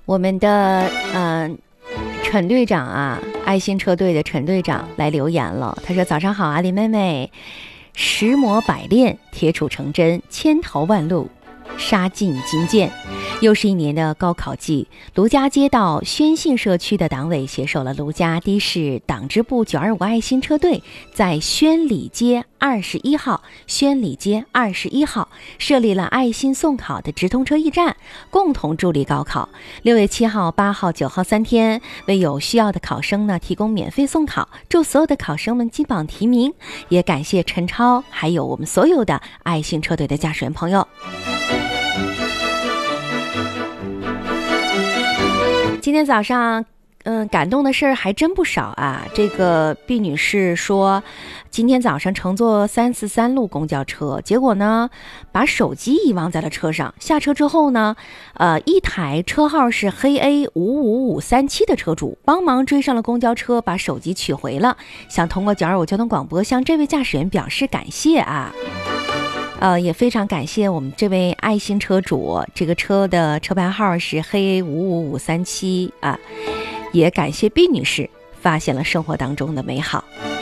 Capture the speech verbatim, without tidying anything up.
我们的嗯、呃、陈队长啊，爱心车队的陈队长来留言了，他说：“早上好啊，林妹妹，石磨百炼，铁杵成针，千头万路，杀尽金剑。”又是一年的高考季，卢家街道宣信社区的党委携手了卢家的士党支部九二五爱心车队，在宣礼街二十一号、宣礼街二十一号设立了爱心送考的直通车驿站，共同助力高考。六月七号、八号、九号三天，为有需要的考生呢提供免费送考，祝所有的考生们金榜题名。也感谢陈超，还有我们所有的爱心车队的驾驶员朋友。今天早上嗯，感动的事儿还真不少啊。这个毕女士说，今天早上乘坐三四三路公交车，结果呢把手机遗忘在了车上。下车之后呢呃，一台车号是黑 A 五五五三七的车主帮忙追上了公交车，把手机取回了，想通过九二五交通广播向这位驾驶员表示感谢啊。呃，也非常感谢我们这位爱心车主，这个车的车牌号是黑 A 五五五三七啊。也感谢毕女士发现了生活当中的美好。